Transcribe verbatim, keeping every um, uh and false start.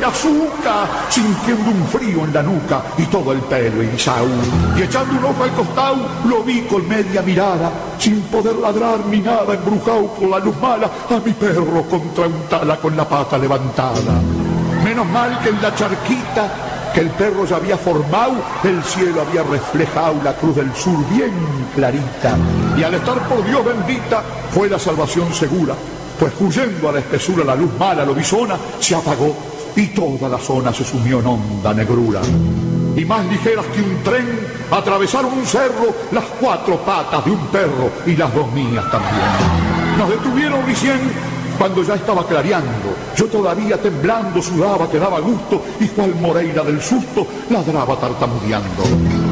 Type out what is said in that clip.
azúcar, sintiendo un frío en la nuca y todo el pelo erizado. Y echando un ojo al costado, lo vi con media mirada, sin poder ladrar ni nada, embrujado por la luz mala, a mi perro contra un tala con la pata levantada. Menos mal que en la charquita que el perro ya había formado, el cielo había reflejado la cruz del sur bien clarita. Y al estar por Dios bendita, fue la salvación segura, pues huyendo a la espesura la luz mala, lobizona, se apagó y toda la zona se sumió en honda negrura. Y más ligeras que un tren, atravesaron un cerro las cuatro patas de un perro y las dos mías también. Nos detuvieron recién cuando ya estaba clareando. Yo todavía temblando, sudaba, que daba gusto, y cual Moreira del susto ladraba tartamudeando.